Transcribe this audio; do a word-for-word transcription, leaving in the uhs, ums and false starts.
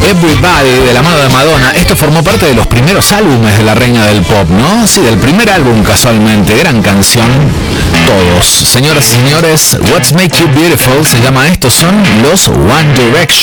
Everybody, de la mano de Madonna. Esto formó parte de los primeros álbumes de la reina del pop, ¿no? Sí, del primer álbum casualmente. Gran canción. Todos. Señoras y señores, What's Make You Beautiful se llama esto. Son los One Direction.